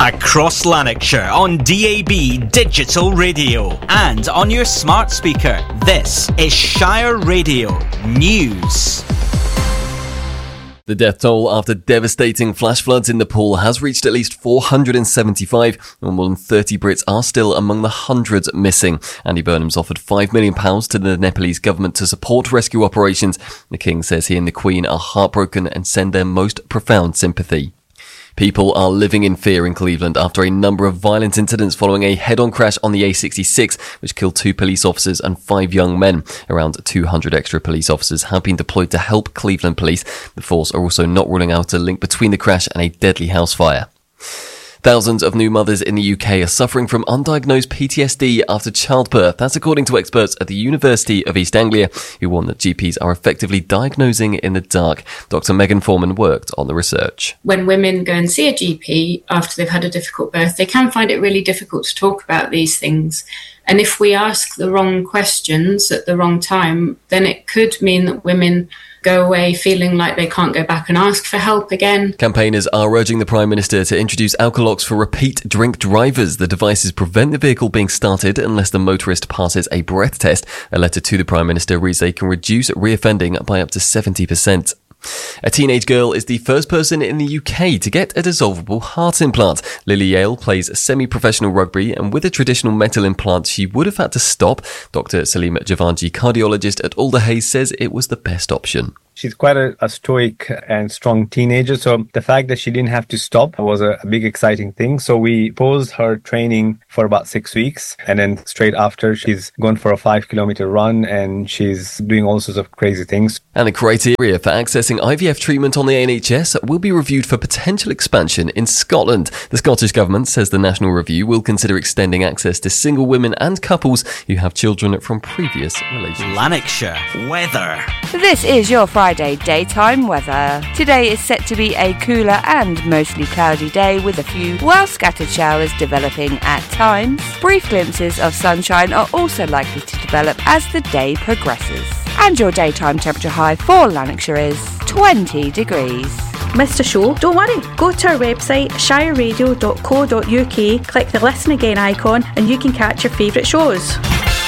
Across Lanarkshire on DAB Digital Radio and on your smart speaker. This is Shire Radio News. The death toll after devastating flash floods in Nepal has reached at least 475, and more than 30 Brits are still among the hundreds missing. Andy Burnham's offered £5 million to the Nepalese government to support rescue operations. The King says he and the Queen are heartbroken and send their most profound sympathy. People are living in fear in Cleveland after a number of violent incidents following a head-on crash on the A66, which killed 2 police officers and 5 young men. Around 200 extra police officers have been deployed to help Cleveland police. The force are also not ruling out a link between the crash and a deadly house fire. Thousands of new mothers in the UK are suffering from undiagnosed PTSD after childbirth. That's according to experts at the University of East Anglia, who warn that GPs are effectively diagnosing in the dark. Dr. Megan Foreman worked on the research. When women go and see a GP after they've had a difficult birth, they can find it really difficult to talk about these things. And if we ask the wrong questions at the wrong time, then it could mean that women go away feeling like they can't go back and ask for help again. Campaigners are urging the Prime Minister to introduce alcolocks for repeat drink drivers. The devices prevent the vehicle being started unless the motorist passes a breath test. A letter to the Prime Minister reads they can reduce reoffending by up to 70%. A teenage girl is the first person in the UK to get a dissolvable heart implant. Lily Yale plays semi-professional rugby, and with a traditional metal implant she would have had to stop. Dr. Salim Javanji, cardiologist at Alderhay, says it was the best option. She's quite a stoic and strong teenager, so the fact that she didn't have to stop was a big exciting thing. So we paused her training for about 6 weeks, and then straight after she's gone for a 5-kilometer run and she's doing all sorts of crazy things. And the criteria for accessing IVF treatment on the NHS will be reviewed for potential expansion in Scotland. The Scottish Government says the National Review will consider extending access to single women and couples who have children from previous relationships. Lanarkshire weather. This is your Friday daytime weather. Today is set to be a cooler and mostly cloudy day with a few well-scattered showers developing at times. Brief glimpses of sunshine are also likely to develop as the day progresses. And your daytime temperature high for Lanarkshire is 20 degrees. Missed a show? Don't worry. Go to our website shireradio.co.uk, click the Listen Again icon and you can catch your favourite shows.